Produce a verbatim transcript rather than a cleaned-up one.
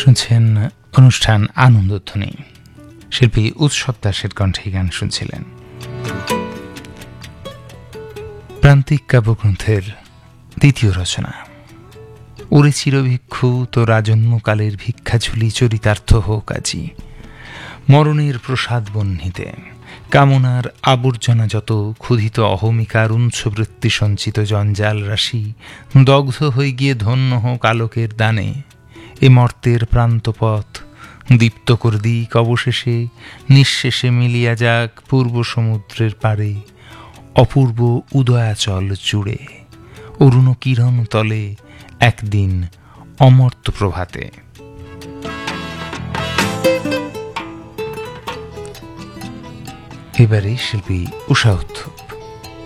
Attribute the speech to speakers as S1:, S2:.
S1: শুনছেন অনুষ্ঠান আনন্দধ্বনি। শিল্পী উৎসব দাসের কণ্ঠে গান শুনছিলেন। প্রান্তিক কাব্যগ্রন্থের দ্বিতীয় রচনা ওরে চিরভিক্ষু তো রাজন্মকালের ভিক্ষাঝুলি চরিতার্থ হোক আজি, মরণের প্রসাদ বহ্নিতে কামনার আবর্জনা যত ক্ষুধিত অহমিকার উঞ্ছবৃত্তি সঞ্চিত জঞ্জাল রাশি দগ্ধ হয়ে গিয়ে ধন্য হোক আলোকের দানে। এ মর্তের প্রান্তপথ দীপ্ত করে দিক অবশেষে নিঃশেষে মিলিয়া যাক পূর্ব সমুদ্রের পারে, অপূর্ব উদয়াচল জুড়ে অরুণ কিরণ তলে একদিন অমর্ত্য প্রভাতে। এবারে শিল্পী উষা উত্থ